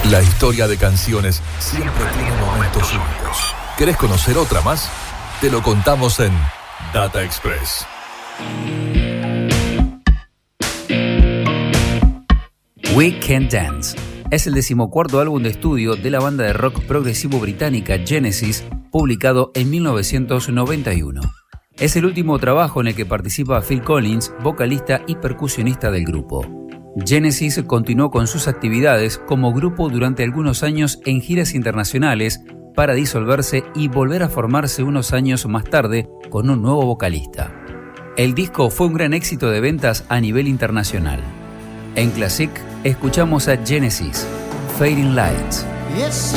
La historia de canciones siempre tiene momentos únicos. ¿Querés conocer otra más? Te lo contamos en Data Express. We Can Dance es el 14º álbum de estudio de la banda de rock progresivo británica Genesis, publicado en 1991. Es el último trabajo en el que participa Phil Collins, vocalista y percusionista del grupo. Genesis continuó con sus actividades como grupo durante algunos años en giras internacionales para disolverse y volver a formarse unos años más tarde con un nuevo vocalista. El disco fue un gran éxito de ventas a nivel internacional. En Classic escuchamos a Genesis, Fading Lights. Yes,